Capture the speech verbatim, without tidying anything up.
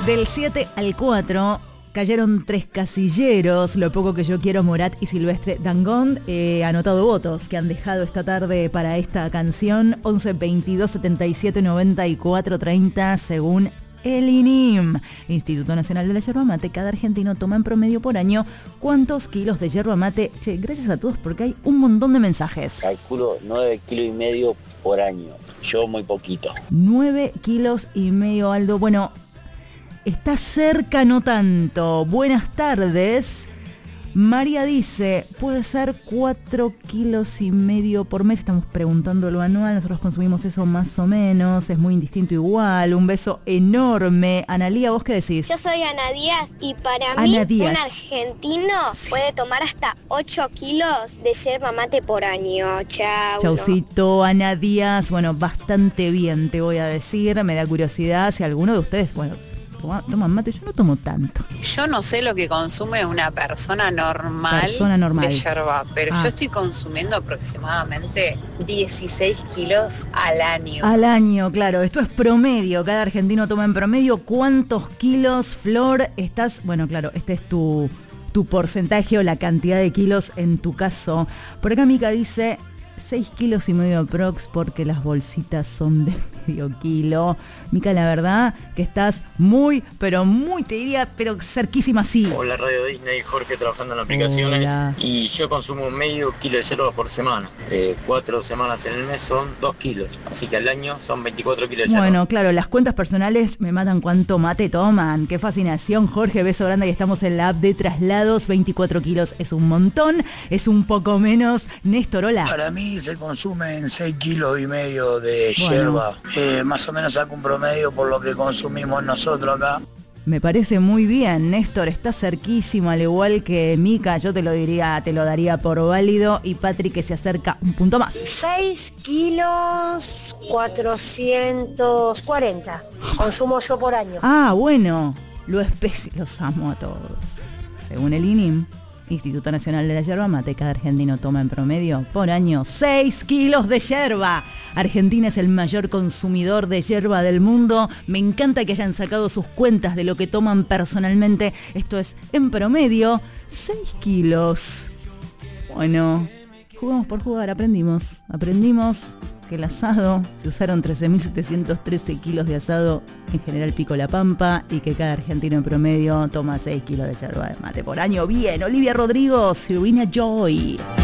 Del siete al cuatro cayeron tres casilleros, Lo poco que yo quiero, Morat y Silvestre Dangond. He anotado votos que han dejado esta tarde para esta canción. once, veintidós, setenta y siete, noventa y cuatro, treinta según el I N I M, Instituto Nacional de la Yerba Mate. Cada argentino toma en promedio por año ¿cuántos kilos de yerba mate? Che, gracias a todos porque hay un montón de mensajes. Calculo nueve kilos y medio por año. Yo muy poquito. nueve kilos y medio, Aldo. Bueno, está cerca, no tanto. Buenas tardes. María dice, puede ser cuatro kilos y medio por mes. Estamos preguntando lo anual. Nosotros consumimos eso más o menos. Es muy indistinto igual. Un beso enorme. Analía, ¿vos qué decís? Yo soy Ana Díaz y para Ana mí Díaz. un argentino puede tomar hasta ocho kilos de yerba mate por año. Chau. Chaucito, Ana Díaz. Bueno, bastante bien, te voy a decir. Me da curiosidad si alguno de ustedes, bueno, toma- toman mate. Yo no tomo tanto. Yo no sé lo que consume una persona normal, Persona normal. de yerba, pero Ah. yo estoy consumiendo aproximadamente dieciséis kilos al año. Al año, claro. Esto es promedio. Cada argentino toma en promedio. ¿Cuántos kilos, Flor, estás? Bueno, claro, este es tu, tu porcentaje o la cantidad de kilos en tu caso. Por acá Mica dice seis kilos y medio aprox porque las bolsitas son de medio kilo. Mica, la verdad que estás muy, pero muy, te diría, pero cerquísima sí. Hola Radio Disney, Jorge trabajando en aplicaciones. Hola. Y yo consumo medio kilo de yerba por semana. Eh, cuatro semanas en el mes son dos kilos, así que al año son veinticuatro kilos de yerba. Bueno, claro, las cuentas personales me matan cuánto mate toman. Qué fascinación, Jorge, beso grande. Y estamos en la app de traslados. veinticuatro kilos es un montón, es un poco menos. Néstor, hola. Para mí se consumen seis kilos y medio de Bueno. yerba. Eh, más o menos saco un promedio por lo que consumimos nosotros acá. Me parece muy bien, Néstor, está cerquísimo, al igual que Mica. Yo te lo diría, te lo daría por válido. Y Patrick, que se acerca un punto más. seis kilos cuatrocientos cuarenta consumo yo por año. Ah, bueno, lo especi... Los amo a todos. Según el I N I M, Instituto Nacional de la Yerba Mate, cada argentino toma en promedio por año seis kilos de yerba. Argentina es el mayor consumidor de yerba del mundo. Me encanta que hayan sacado sus cuentas de lo que toman personalmente. Esto es, en promedio, seis kilos. Bueno, jugamos por jugar, aprendimos. Aprendimos que el asado, se usaron trece mil setecientos trece kilos de asado en General Pico La Pampa y que cada argentino en promedio toma seis kilos de yerba de mate por año. Bien, Olivia Rodrigo, Serena Joy.